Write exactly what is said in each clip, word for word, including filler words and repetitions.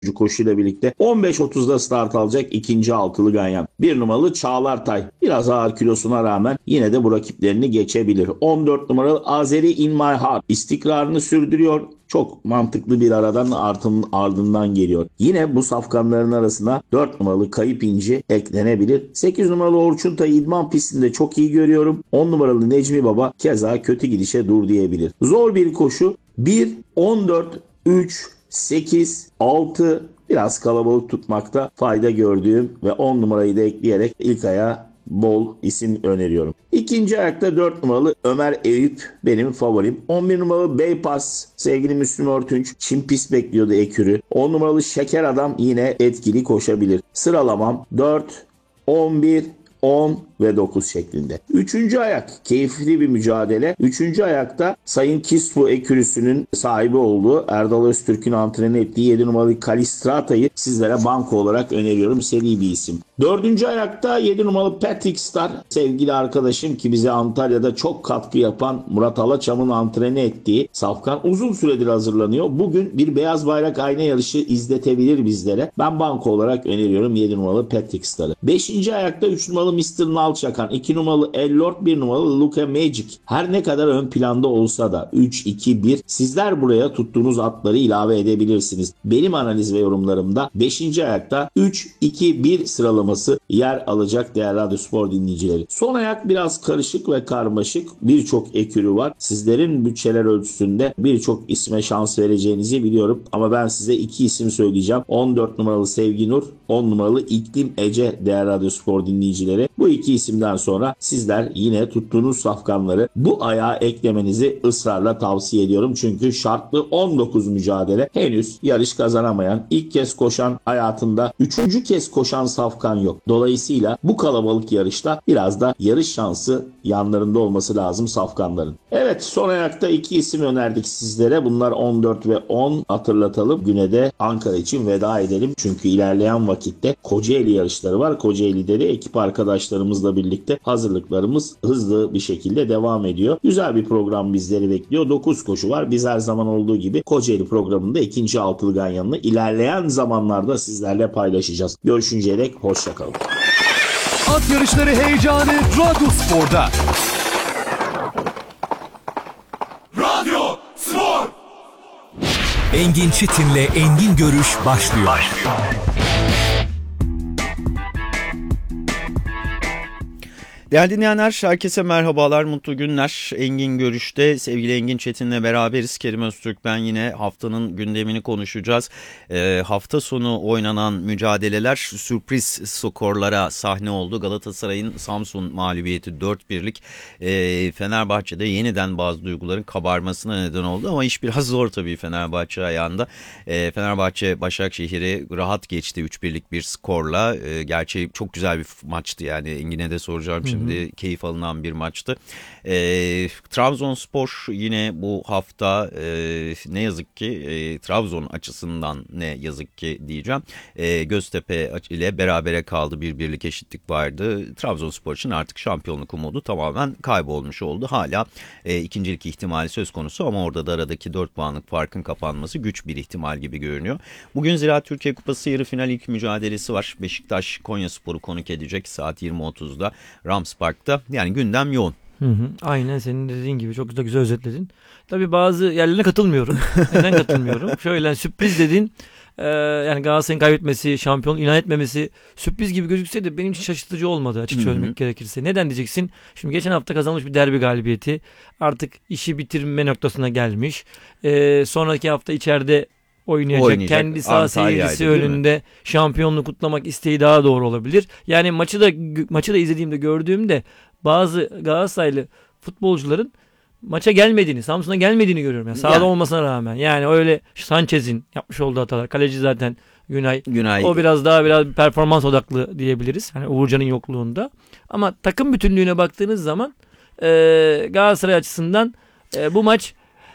koşuyla birlikte on beş otuzda start alacak ikinci altılı ganyan. Bir numaralı Çağlartay. Biraz ağır kilosuna rağmen yine de bu rakiplerini geçebilir. on dört numaralı Azeri In My Heart. İstikrarını sürdürüyor. Çok mantıklı bir aradan artın, ardından geliyor. Yine bu safkanların arasına dört numaralı Kayıp İnci eklenebilir. sekiz numaralı Orçun Tay idman pistinde çok iyi görüyorum. on numaralı Necmi Baba keza kötü gidişe dur diyebilir. Zor bir koşu. bir, on dört, üç, sekiz, altı biraz kalabalık tutmakta fayda gördüğüm ve on numarayı da ekleyerek ilk aya bol isim öneriyorum. İkinci ayakta dört numaralı Ömer Eyüp benim favorim. on bir numaralı Beypass sevgili Müslüm Örtünç. Çin pist bekliyordu ekürü. on numaralı Şeker Adam yine etkili koşabilir. Sıralamam dört, on bir, on ve dokuz şeklinde. Üçüncü ayak keyifli bir mücadele. Üçüncü ayakta Sayın Kispu ekürüsünün sahibi olduğu Erdal Öztürk'ün antrenör ettiği yedi numaralı Kalistrata'yı sizlere banko olarak öneriyorum. Seri bir isim. Dördüncü ayakta yedi numaralı Patrick Star sevgili arkadaşım ki bize Antalya'da çok katkı yapan Murat Alaçam'ın antrenör ettiği safkan uzun süredir hazırlanıyor. Bugün bir beyaz bayrak ayna yarışı izletebilir bizlere. Ben banko olarak öneriyorum yedi numaralı Patrick Star'ı. Beşinci ayakta üç numaralı mister Nalçakan, iki numaralı Ellord, bir numaralı Luka Magic. Her ne kadar ön planda olsa da üç, iki, bir sizler buraya tuttuğunuz atları ilave edebilirsiniz. Benim analiz ve yorumlarımda beşinci ayakta üç, iki, bir sıralaması yer alacak değerli Radyospor dinleyicileri. Son ayak biraz karışık ve karmaşık. Birçok ekürü var. Sizlerin bütçeler ölçüsünde birçok isme şans vereceğinizi biliyorum. Ama ben size iki isim söyleyeceğim. on dört numaralı Sevgi Nur, on numaralı İklim Ece değerli Radyospor dinleyicileri. Bu iki isimden sonra sizler yine tuttuğunuz safkanları bu ayağa eklemenizi ısrarla tavsiye ediyorum. Çünkü şartlı on dokuz mücadele henüz yarış kazanamayan, ilk kez koşan, hayatında üçüncü kez koşan safkan yok. Dolayısıyla bu kalabalık yarışta biraz da yarış şansı yanlarında olması lazım safkanların. Evet, son ayakta iki isim önerdik sizlere. Bunlar on dört ve on, hatırlatalım. Güne de Ankara için veda edelim. Çünkü ilerleyen vakitte Kocaeli yarışları var. Kocaeli'de de ekip arkadaşlarımızla birlikte hazırlıklarımız hızlı bir şekilde devam ediyor. Güzel bir program bizleri bekliyor. dokuz koşu var. Biz her zaman olduğu gibi Kocaeli programında ikinci altılı ganyanını ilerleyen zamanlarda sizlerle paylaşacağız. Görüşünceye dek hoşçakalın. At yarışları heyecanı Radyospor'da. Radyo Spor. Engin Çetin'le Engin Görüş başlıyor. başlıyor. Değerli dinleyenler, herkese merhabalar, mutlu günler. Engin Görüş'te sevgili Engin Çetin'le beraberiz. Kerim Öztürk ben, yine haftanın gündemini konuşacağız. Ee, hafta sonu oynanan mücadeleler sürpriz skorlara sahne oldu. Galatasaray'ın Samsun mağlubiyeti dört birlik ee, Fenerbahçe'de yeniden bazı duyguların kabarmasına neden oldu. Ama iş biraz zor tabii Fenerbahçe ayağında. Ee, Fenerbahçe Başakşehir'i rahat geçti üç birlik bir skorla. Ee, gerçi çok güzel bir maçtı, yani Engin'e de soracağım şimdi. Şimdi keyif alınan bir maçtı. E, Trabzonspor yine bu hafta e, ne yazık ki e, Trabzon açısından ne yazık ki diyeceğim. E, Göztepe ile berabere kaldı, bir birlik eşitlik vardı. Trabzonspor için artık şampiyonluk umudu tamamen kaybolmuş oldu. Hala e, ikincilik ihtimali söz konusu ama orada da aradaki dört puanlık farkın kapanması güç bir ihtimal gibi görünüyor. Bugün Ziraat Türkiye Kupası yarı final ilk mücadelesi var. Beşiktaş Konyaspor'u konuk edecek saat yirmi otuzda Rams Park'ta. Yani gündem yoğun. Hı hı. Aynen senin dediğin gibi çok güzel, güzel özetledin. Tabii bazı yerlerine katılmıyorum. Neden katılmıyorum? Şöyle sürpriz dedin. Ee, yani Galatasaray'ın kaybetmesi, şampiyon ilan etmemesi sürpriz gibi gözükse de benim için şaşırtıcı olmadı açık söylemek hı hı. gerekirse. Neden diyeceksin? Şimdi geçen hafta kazanmış bir derbi galibiyeti. Artık işi bitirme noktasına gelmiş. Ee, sonraki hafta içeride oynayacak, oynayacak. Kendi saha seyircisi önünde şampiyonluğu kutlamak isteği daha doğru olabilir. Yani maçı da maçı da izlediğimde, gördüğümde bazı Galatasaraylı futbolcuların maça gelmediğini, Samsun'a gelmediğini görüyorum. Yani sahada yani. olmasına rağmen. Yani öyle Sanchez'in yapmış olduğu hatalar. Kaleci zaten Günay. Günay. O biraz daha biraz performans odaklı diyebiliriz. Hani Uğurcan'ın yokluğunda. Ama takım bütünlüğüne baktığınız zaman e, Galatasaray açısından e, bu maç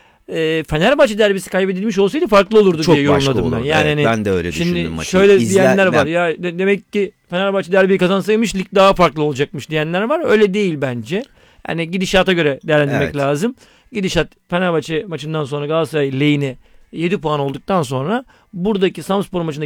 E, Fenerbahçe derbisi kaybedilmiş olsaydı farklı olurdu çok diye yorumladım ben. Yani evet, ben de öyle şimdi düşündüm maçı. Şöyle İzle, diyenler var. ben... Ya de, demek ki Fenerbahçe derbiyi kazansaymış lig daha farklı olacakmış diyenler var. Öyle değil bence. Yani gidişata göre değerlendirmek evet. lazım. Gidişat Fenerbahçe maçından sonra Galatasaray lehine yedi puan olduktan sonra buradaki Samspor maçındaki